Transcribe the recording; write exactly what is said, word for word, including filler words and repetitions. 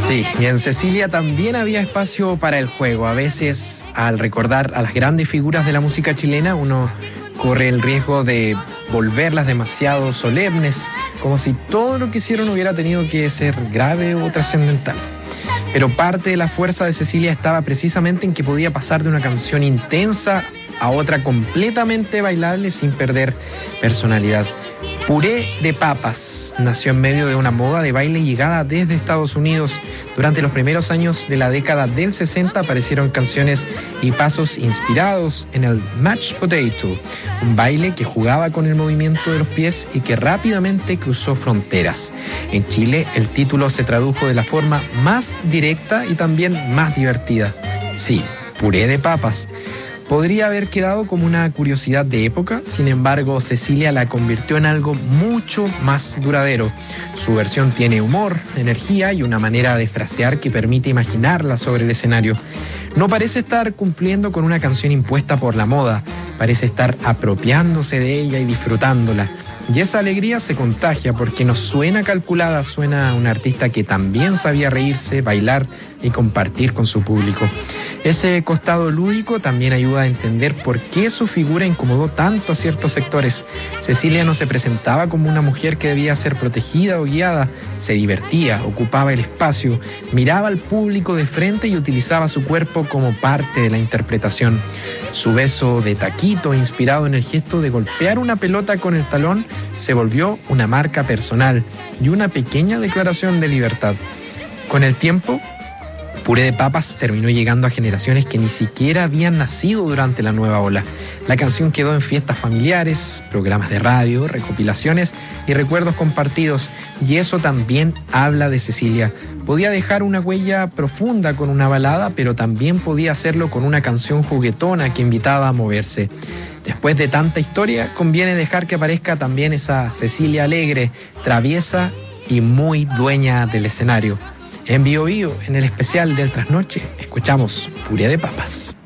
Sí, y en Cecilia también había espacio para el juego. A veces, al recordar a las grandes figuras de la música chilena, uno corre el riesgo de volverlas demasiado solemnes, como si todo lo que hicieron hubiera tenido que ser grave o trascendental. Pero parte de la fuerza de Cecilia estaba precisamente en que podía pasar de una canción intensa a otra completamente bailable sin perder personalidad. Puré de Papas nació en medio de una moda de baile llegada desde Estados Unidos. Durante los primeros años de la década del sesenta aparecieron canciones y pasos inspirados en el Mashed Potato, un baile que jugaba con el movimiento de los pies y que rápidamente cruzó fronteras. En Chile, el título se tradujo de la forma más directa y también más divertida. Sí, Puré de Papas. Podría haber quedado como una curiosidad de época, sin embargo, Cecilia la convirtió en algo mucho más duradero. Su versión tiene humor, energía y una manera de frasear que permite imaginarla sobre el escenario. No parece estar cumpliendo con una canción impuesta por la moda, parece estar apropiándose de ella y disfrutándola. Y esa alegría se contagia porque no suena calculada, suena a una artista que también sabía reírse, bailar y compartir con su público. Ese costado lúdico también ayuda a entender por qué su figura incomodó tanto a ciertos sectores. Cecilia no se presentaba como una mujer que debía ser protegida o guiada, se divertía, ocupaba el espacio, miraba al público de frente y utilizaba su cuerpo como parte de la interpretación. Su beso de taquito, inspirado en el gesto de golpear una pelota con el talón, se volvió una marca personal y una pequeña declaración de libertad. Con el tiempo, Puré de Papas terminó llegando a generaciones que ni siquiera habían nacido durante la nueva ola. La canción quedó en fiestas familiares, programas de radio, recopilaciones y recuerdos compartidos, y eso también habla de Cecilia. Podía dejar una huella profunda con una balada, pero también podía hacerlo con una canción juguetona que invitaba a moverse. Después de tanta historia, conviene dejar que aparezca también esa Cecilia alegre, traviesa y muy dueña del escenario. En Bio Bio, en el especial del Trasnoche, escuchamos Puré de Papas.